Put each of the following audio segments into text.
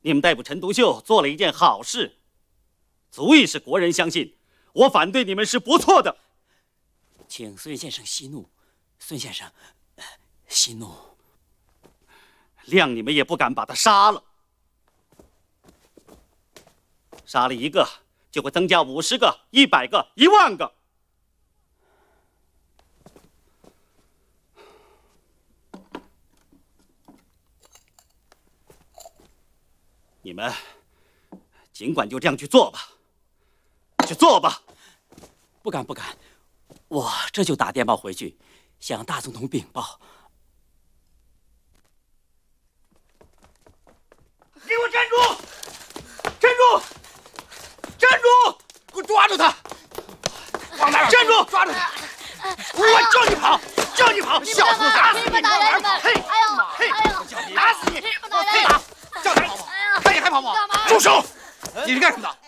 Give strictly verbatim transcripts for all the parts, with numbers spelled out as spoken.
你们逮捕陈独秀做了一件好事，足以使国人相信我反对你们是不错的。 请孙先生息怒，孙先生，呃、息怒。 谅你们也不敢把他杀了，杀了一个就会增加五十个、一百个、一万个。你们尽管就这样去做吧，去做吧。 不敢不敢，我这就打电报回去，向大总统禀报。 给我站住！站住！站住！给我抓住他！往哪儿？站住！抓住他！我叫你跑，叫你跑！小兔崽子！ 你们打人！你们！ 嘿， 哎呦！ 嘿！ 哎呦！ 叫你打死你！ 你们打人！ 打！叫他跑跑！那你还跑跑？住手！你是干什么的？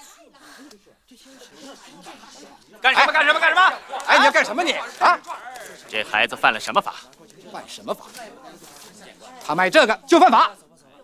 干什么？干什么？干什么？哎，你要干什么你？啊？ 这孩子犯了什么法？ 犯什么法？他卖这个就犯法。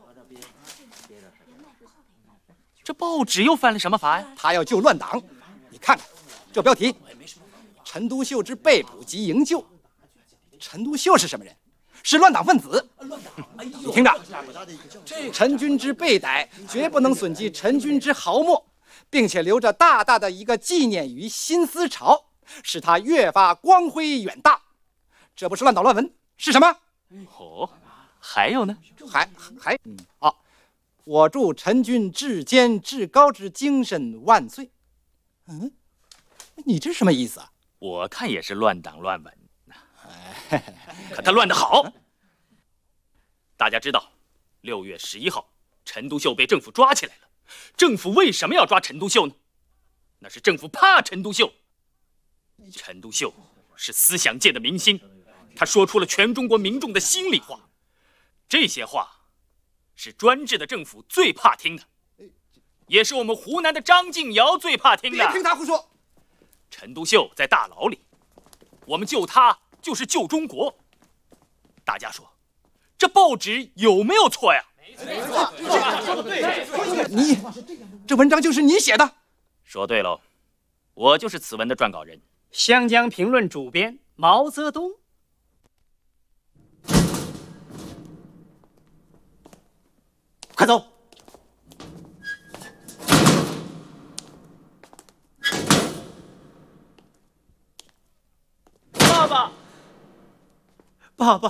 这报纸又犯了什么法呀？ 他要救乱党，你看看这标题：陈独秀之被捕及营救。陈独秀是什么人？是乱党分子。你听着，陈君之被逮，绝不能损及陈君之毫末，并且留着大大的一个纪念于新思潮，使他越发光辉远大。这不是乱党乱文是什么？ 哦，还有呢？ 还还嗯啊。我祝陈君至坚至高之精神万岁。嗯，你这是什么意思啊？ 我看也是乱党乱文，可他乱得好。大家知道，六月十一号，陈独秀被政府抓起来了。政府为什么要抓陈独秀呢？那是政府怕陈独秀。陈独秀是思想界的明星，他说出了全中国民众的心里话。这些话是专制的政府最怕听的，也是我们湖南的张敬尧最怕听的。 别听他胡说！ 陈独秀在大牢里，我们救他就是救中国。大家说，这报纸有没有错呀？ 没错，说的对。你这文章就是你写的？ 说对喽，我就是此文的撰稿人。 湘江评论主编毛泽东。 快走！ 爸爸，爸爸，